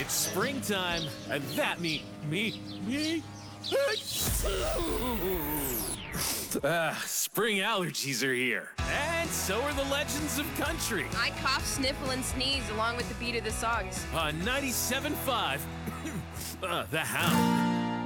It's springtime, and that me. Spring allergies are here. And so are the legends of country. I cough, sniffle, and sneeze along with the beat of the songs. On 97.5, The Hound.